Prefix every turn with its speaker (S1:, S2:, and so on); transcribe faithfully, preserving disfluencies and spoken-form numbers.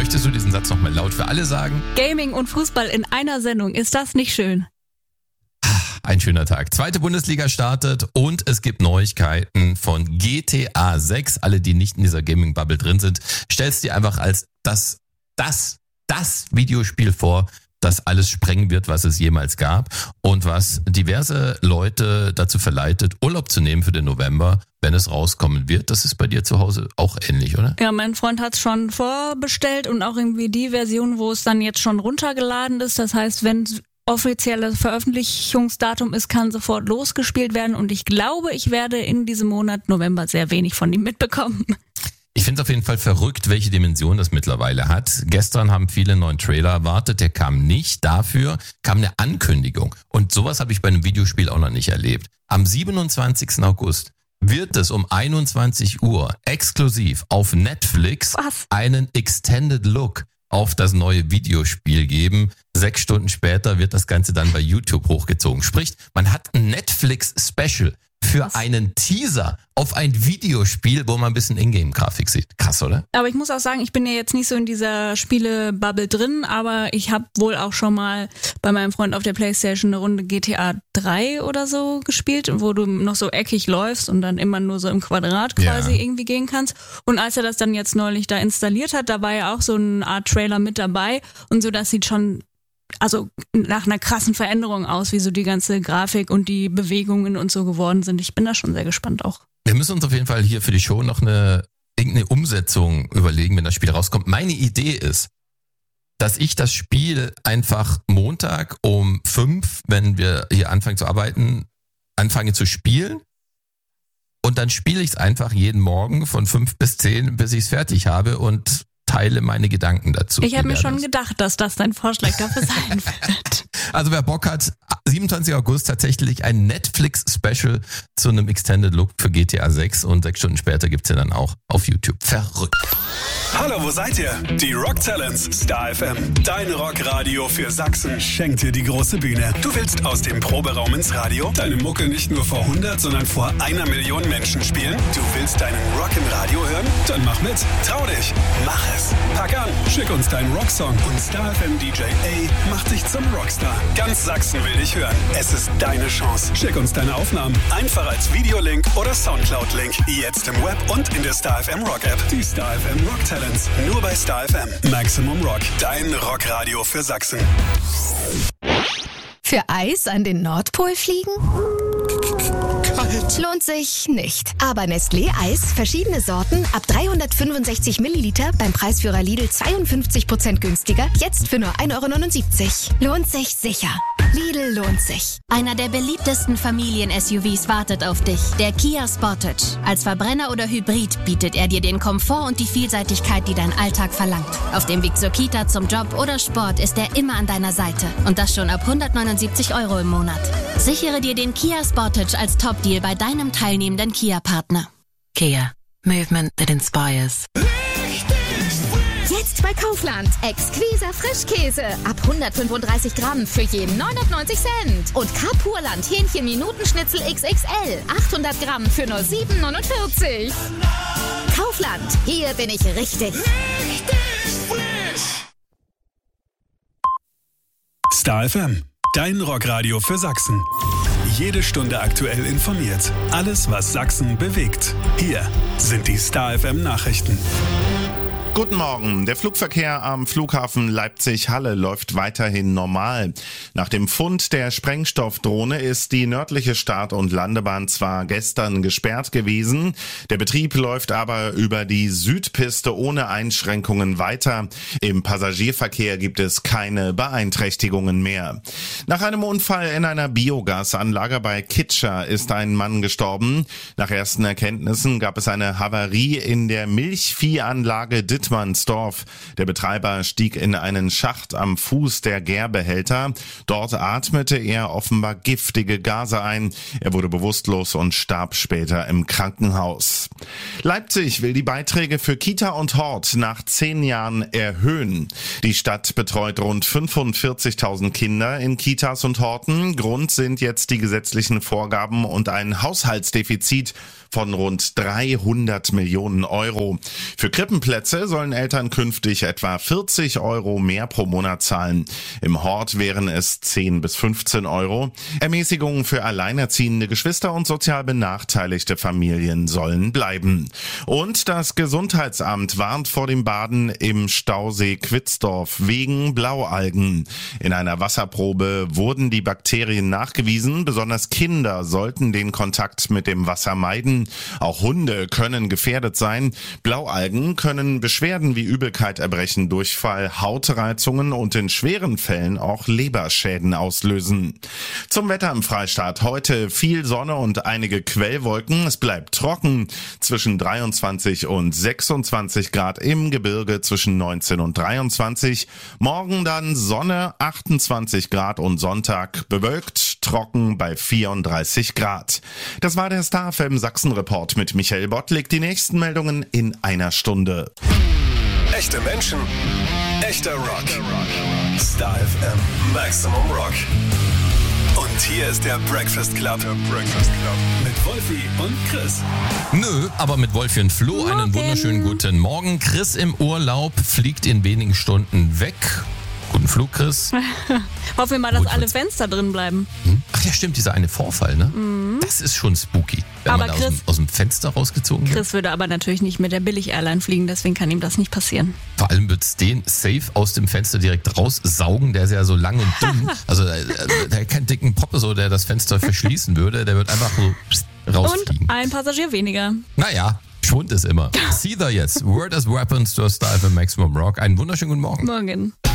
S1: Möchtest du diesen Satz nochmal laut für alle sagen?
S2: Gaming und Fußball in einer Sendung, ist das nicht schön?
S1: Ein schöner Tag. Zweite Bundesliga startet und es gibt Neuigkeiten von G T A sechs. Alle, die nicht in dieser Gaming-Bubble drin sind, stellst dir einfach als das, das, das Videospiel vor, das alles sprengen wird, was es jemals gab und was diverse Leute dazu verleitet, Urlaub zu nehmen für den November, wenn es rauskommen wird. Das ist bei dir zu Hause auch ähnlich, oder?
S2: Ja, mein Freund hat es schon vorbestellt und auch irgendwie die Version, wo es dann jetzt schon runtergeladen ist. Das heißt, wenn offizielles Veröffentlichungsdatum ist, kann sofort losgespielt werden und ich glaube, ich werde in diesem Monat November sehr wenig von ihm mitbekommen.
S1: Ich finde es auf jeden Fall verrückt, welche Dimension das mittlerweile hat. Gestern haben viele einen neuen Trailer erwartet, der kam nicht. Dafür kam eine Ankündigung und sowas habe ich bei einem Videospiel auch noch nicht erlebt. Am siebenundzwanzigsten August wird es um einundzwanzig Uhr exklusiv auf Netflix
S2: Was?
S1: einen Extended Look auf das neue Videospiel geben. Sechs Stunden später wird das Ganze dann bei YouTube hochgezogen. Sprich, man hat ein Netflix-Special für
S2: Was?
S1: einen Teaser auf ein Videospiel, wo man ein bisschen Ingame-Grafik sieht. Krass, oder?
S2: Aber ich muss auch sagen, ich bin ja jetzt nicht so in dieser Spiele-Bubble drin, aber ich habe wohl auch schon mal bei meinem Freund auf der Playstation eine Runde G T A drei oder so gespielt, wo du noch so eckig läufst und dann immer nur so im Quadrat quasi
S1: Ja.
S2: irgendwie gehen kannst. Und als er das dann jetzt neulich da installiert hat, da war ja auch so eine Art Trailer mit dabei und so, das sieht schon also nach einer krassen Veränderung aus, wie so die ganze Grafik und die Bewegungen und so geworden sind. Ich bin da schon sehr gespannt auch.
S1: Wir müssen uns auf jeden Fall hier für die Show noch eine irgendeine Umsetzung überlegen, wenn das Spiel rauskommt. Meine Idee ist, dass ich das Spiel einfach Montag um fünf, wenn wir hier anfangen zu arbeiten, anfange zu spielen. Und dann spiele ich es einfach jeden Morgen von fünf bis zehn, bis ich es fertig habe und teile meine Gedanken dazu.
S2: Ich habe mir
S1: Wir werden
S2: schon gedacht, dass das dein Vorschlag dafür sein wird.
S1: Also wer Bock hat, siebenundzwanzigsten August tatsächlich ein Netflix-Special zu einem Extended Look für G T A sechs und sechs Stunden später gibt's ja dann auch auf YouTube. Verrückt.
S3: Hallo, wo seid ihr? Die Rock Talents, Star F M. Dein Rockradio für Sachsen schenkt dir die große Bühne. Du willst aus dem Proberaum ins Radio? Deine Mucke nicht nur vor hundert, sondern vor einer Million Menschen spielen? Du willst deinen Rock im Radio hören? Dann mach mit. Trau dich. Mach es. Pack an. Schick uns deinen Rocksong und Star F M D J A macht dich zum Rockstar. Ganz Sachsen will dich hören. Es ist deine Chance. Schick uns deine Aufnahmen. Einfach als Videolink oder Soundcloud-Link. Jetzt im Web und in der Star F M Rock App. Die Star F M Rock Talents. Nur bei Star F M. Maximum Rock. Dein Rockradio für Sachsen.
S4: Für Eis an den Nordpol fliegen? Kalt. Lohnt sich nicht. Aber Nestlé Eis, verschiedene Sorten, ab dreihundertfünfundsechzig Milliliter, beim Preisführer Lidl zweiundfünfzig Prozent günstiger, jetzt für nur ein Euro neunundsiebzig. Lohnt sich sicher. Lidl lohnt sich.
S5: Einer der beliebtesten Familien-S U Vs wartet auf dich. Der Kia Sportage. Als Verbrenner oder Hybrid bietet er dir den Komfort und die Vielseitigkeit, die dein Alltag verlangt. Auf dem Weg zur Kita, zum Job oder Sport ist er immer an deiner Seite. Und das schon ab hundertneunundsiebzig Euro im Monat. Sichere dir den Kia Sportage als Top-Deal bei deinem teilnehmenden Kia-Partner.
S6: Kia. Movement that inspires.
S4: Jetzt bei Kaufland. Exquiser Frischkäse. Ab hundertfünfunddreißig Gramm für je neunundneunzig Cent. Und Kapurland Hähnchen-Minutenschnitzel X X L. achthundert Gramm für nur sieben neunundvierzig. Kaufland. Hier bin ich richtig.
S3: Star F M. Dein Rockradio für Sachsen. Jede Stunde aktuell informiert. Alles, was Sachsen bewegt. Hier sind die Star F M Nachrichten.
S7: Guten Morgen. Der Flugverkehr am Flughafen Leipzig-Halle läuft weiterhin normal. Nach dem Fund der Sprengstoffdrohne ist die nördliche Start- und Landebahn zwar gestern gesperrt gewesen, der Betrieb läuft aber über die Südpiste ohne Einschränkungen weiter. Im Passagierverkehr gibt es keine Beeinträchtigungen mehr. Nach einem Unfall in einer Biogasanlage bei Kitscher ist ein Mann gestorben. Nach ersten Erkenntnissen gab es eine Havarie in der Milchviehanlage Dittmannsdorf. Der Betreiber stieg in einen Schacht am Fuß der Gärbehälter. Dort atmete er offenbar giftige Gase ein. Er wurde bewusstlos und starb später im Krankenhaus. Leipzig will die Beiträge für Kita und Hort nach zehn Jahren erhöhen. Die Stadt betreut rund fünfundvierzigtausend Kinder in Kitas und Horten. Grund sind jetzt die gesetzlichen Vorgaben und ein Haushaltsdefizit von rund dreihundert Millionen Euro. Für Krippenplätze soll sollen Eltern künftig etwa vierzig Euro mehr pro Monat zahlen. Im Hort wären es zehn bis fünfzehn Euro. Ermäßigungen für alleinerziehende Geschwister und sozial benachteiligte Familien sollen bleiben. Und das Gesundheitsamt warnt vor dem Baden im Stausee Quitzdorf wegen Blaualgen. In einer Wasserprobe wurden die Bakterien nachgewiesen. Besonders Kinder sollten den Kontakt mit dem Wasser meiden. Auch Hunde können gefährdet sein. Blaualgen können Beschwerden wie Übelkeit, Erbrechen, Durchfall, Hautreizungen und in schweren Fällen auch Leberschäden auslösen. Zum Wetter im Freistaat. Heute viel Sonne und einige Quellwolken. Es bleibt trocken. Zwischen dreiundzwanzig und sechsundzwanzig Grad im Gebirge, zwischen neunzehn und dreiundzwanzig. Morgen dann Sonne, achtundzwanzig Grad und Sonntag bewölkt, trocken bei vierunddreißig Grad. Das war der Star F M Sachsen-Report mit Michael Bottlik. Die nächsten Meldungen in einer Stunde.
S3: Echte Menschen, echter Rock. Star F M Maximum Rock. Und hier ist der Breakfast Club. Der Breakfast Club. Mit Wolfi und Chris.
S1: Nö, aber mit Wolfi und Flo
S2: Morgen.
S1: einen wunderschönen guten Morgen. Chris im Urlaub fliegt in wenigen Stunden weg. Guten Flug, Chris.
S2: Hoffen wir mal, dass
S1: Gut,
S2: alle
S1: gut.
S2: Fenster drin bleiben.
S1: Hm? Ach ja, stimmt, dieser eine Vorfall, ne? Mhm. Das ist schon spooky, wenn
S2: Aber
S1: man da aus,
S2: Chris-
S1: dem, aus dem Fenster rausgezogen wird.
S2: Chris würde aber natürlich nicht mit der Billig-Airline fliegen, deswegen kann ihm das nicht passieren.
S1: Vor allem wird's den safe aus dem Fenster direkt raussaugen. Der ist ja so lang und dünn. Also äh, der hat keinen dicken Poppe, so, der das Fenster verschließen würde. Der wird einfach so pst, rausfliegen.
S2: Und ein Passagier weniger.
S1: Naja, Schwund ist immer. Seether jetzt. Word as Weapons to Star F M Maximum Rock. Einen wunderschönen guten Morgen.
S2: Morgen.